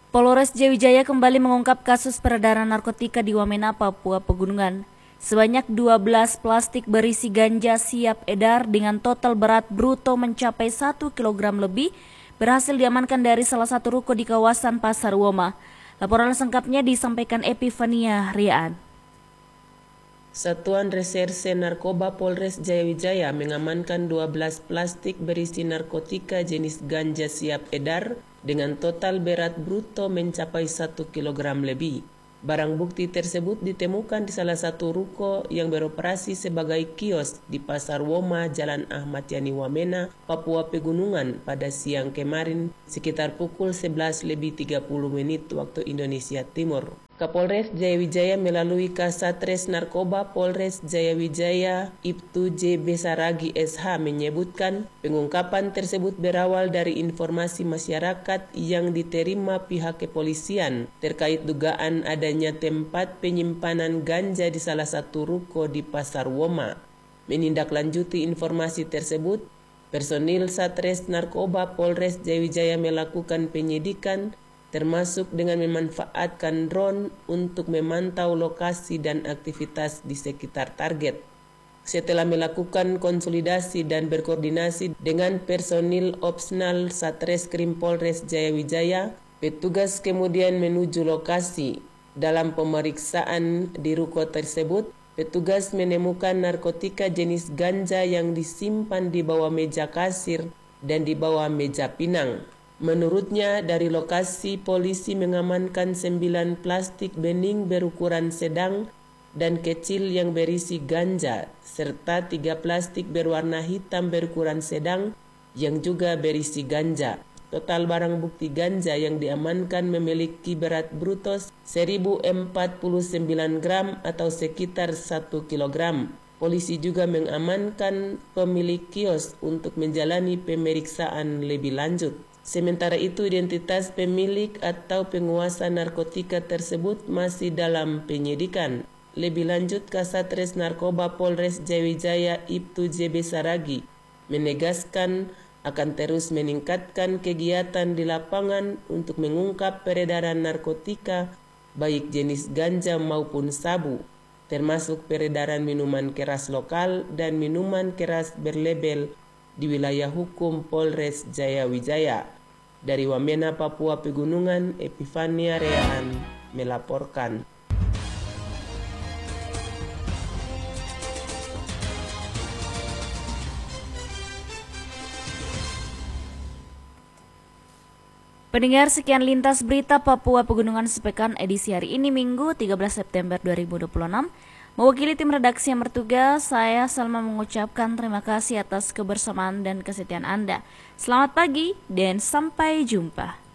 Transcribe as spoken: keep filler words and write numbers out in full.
Polres Jayawijaya kembali mengungkap kasus peredaran narkotika di Wamena, Papua Pegunungan. Sebanyak dua belas plastik berisi ganja siap edar dengan total berat bruto mencapai satu kilogram lebih berhasil diamankan dari salah satu ruko di kawasan Pasar Woma. Laporan lengkapnya disampaikan Epifania Riaan. Satuan Reserse Narkoba Polres Jayawijaya mengamankan dua belas plastik berisi narkotika jenis ganja siap edar dengan total berat bruto mencapai satu kilogram lebih. Barang bukti tersebut ditemukan di salah satu ruko yang beroperasi sebagai kios di Pasar Woma, Jalan Ahmad Yani Wamena, Papua Pegunungan pada siang kemarin sekitar pukul sebelas lebih tiga puluh menit waktu Indonesia Timur. Kapolres Jayawijaya melalui Kasatres Narkoba Polres Jayawijaya Ibtu J B Saragi S H menyebutkan pengungkapan tersebut berawal dari informasi masyarakat yang diterima pihak kepolisian terkait dugaan adanya tempat penyimpanan ganja di salah satu ruko di Pasar Woma. Menindaklanjuti informasi tersebut, personil Satres Narkoba Polres Jayawijaya melakukan penyidikan termasuk dengan memanfaatkan drone untuk memantau lokasi dan aktivitas di sekitar target. Setelah melakukan konsolidasi dan berkoordinasi dengan personil opsional Satreskrim Polres Jayawijaya, petugas kemudian menuju lokasi. Dalam pemeriksaan di ruko tersebut, petugas menemukan narkotika jenis ganja yang disimpan di bawah meja kasir dan di bawah meja pinang. Menurutnya, dari lokasi polisi mengamankan sembilan plastik bening berukuran sedang dan kecil yang berisi ganja, serta tiga plastik berwarna hitam berukuran sedang yang juga berisi ganja. Total barang bukti ganja yang diamankan memiliki berat bruto seribu empat puluh sembilan gram atau sekitar satu kilogram. Polisi juga mengamankan pemilik kios untuk menjalani pemeriksaan lebih lanjut. Sementara itu, identitas pemilik atau penguasa narkotika tersebut masih dalam penyidikan. Lebih lanjut, Kasatres Narkoba Polres Jayawijaya Ibtu J B Saragi menegaskan akan terus meningkatkan kegiatan di lapangan untuk mengungkap peredaran narkotika baik jenis ganja maupun sabu, termasuk peredaran minuman keras lokal dan minuman keras berlabel di wilayah hukum Polres Jayawijaya. Dari Wamena, Papua Pegunungan, Epifania Riaan melaporkan. Pendengar, sekian lintas berita Papua Pegunungan sepekan edisi hari ini Minggu tiga belas September dua ribu dua puluh enam. Mewakili tim redaksi yang bertugas, saya Salma mengucapkan terima kasih atas kebersamaan dan kesetiaan Anda. Selamat pagi dan sampai jumpa.